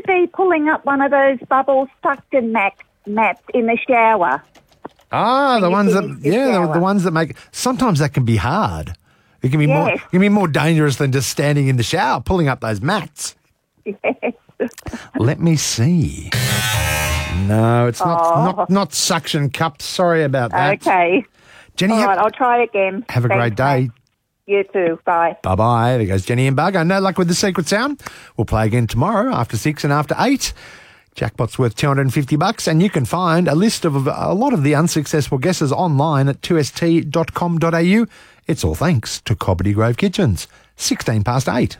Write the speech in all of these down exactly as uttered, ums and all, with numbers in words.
be pulling up one of those bubble suction mat, mats in the shower. Ah, the ones that, the yeah, the, shower. the ones that make, sometimes that can be hard. It can be more, Yes. it can be more dangerous than just standing in the shower, pulling up those mats. Yes. Let me see. No, it's not, Oh. not, not suction cups. Sorry about that. Okay. Jenny, All have, right, I'll try again. have a Thanks, great day. mate. You too. Bye. Bye-bye. There goes Jenny and Bugger. No luck with the secret sound. We'll play again tomorrow after six and after eight. Jackpot's worth two hundred fifty bucks, and you can find a list of a lot of the unsuccessful guesses online at two s t dot com dot a u. It's all thanks to Cobbity Grove Kitchens. sixteen past eight.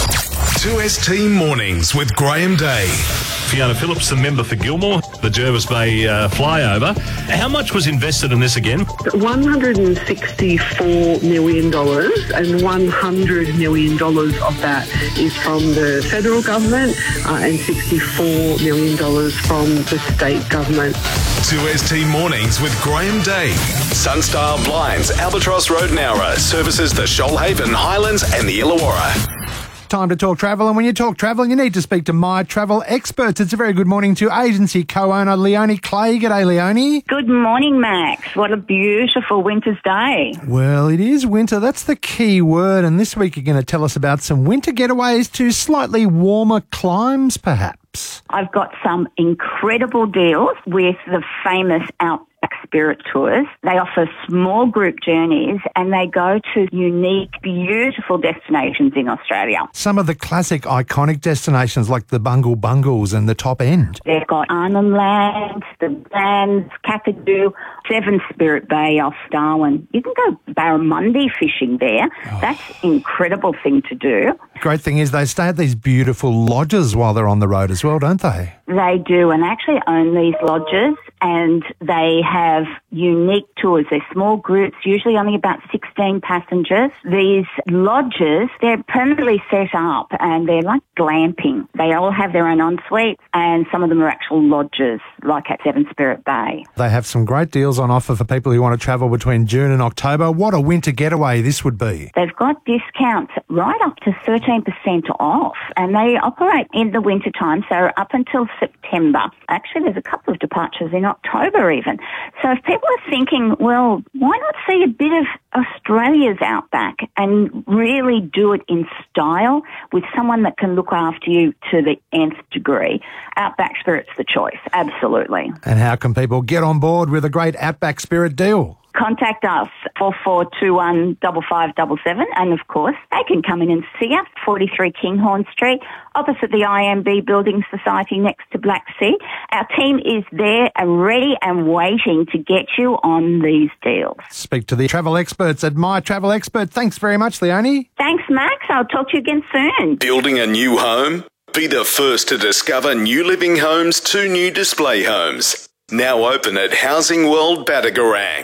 two S T Mornings with Graham Day. Fiona Phillips, the member for Gilmore, the Jervis Bay uh, flyover. How much was invested in this again? one hundred sixty-four million dollars, and one hundred million dollars of that is from the federal government uh, and sixty-four million dollars from the state government. two S T Mornings with Graham Day. Sunstar Blinds, Albatross Road, Nowra, services the Shoalhaven, Highlands and the Illawarra. Time to talk travel, and when you talk travel, you need to speak to My Travel Experts. It's a very good morning to agency co-owner Leonie Clay. G'day, Leonie. Good morning, Max. What a beautiful winter's day. Well, it is winter. That's the key word. And this week you're going to tell us about some winter getaways to slightly warmer climes, perhaps. I've got some incredible deals with the famous Outback Spirit Tours. They offer small group journeys and they go to unique, beautiful destinations in Australia. Some of the classic iconic destinations like the Bungle Bungles and the Top End. They've got Arnhem Land, the Lands, Kakadu, Seven Spirit Bay off Darwin. You can go barramundi fishing there. Oh. That's an incredible thing to do. Great thing is they stay at these beautiful lodges while they're on the road as well, don't they? They do, and actually own these lodges, and they have unique tours. They're small groups, usually only about sixteen passengers. These lodges, they're permanently set up, and they're like glamping. They all have their own ensuite, and some of them are actual lodges, like at Seven Spirit Bay. They have some great deals on offer for people who want to travel between June and October. What a winter getaway this would be. They've got discounts right up to thirteen percent off, and they operate in the winter time, so up until September. Actually, there's a couple of departures in October even. So if people are thinking, well, why not see a bit of Australia's outback and really do it in style with someone that can look after you to the nth degree? Outback Spirit's the choice, absolutely. And how can people get on board with a great Outback Spirit deal? Contact us, four four two one, five five seven seven, and of course, they can come in and see us, forty-three Kinghorn Street, opposite the I M B Building Society next to Black Sea. Our team is there and ready and waiting to get you on these deals. Speak to the travel experts at My Travel Expert. Thanks very much, Leonie. Thanks, Max. I'll talk to you again soon. Building a new home? Be the first to discover New Living Homes' two new display homes. Now open at Housing World Batagaran.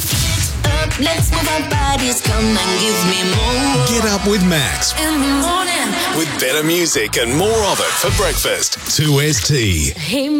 Let's move our bodies, come and give me more. Get up with Max. In the morning. With better music and more of it for breakfast. two S T. Hey,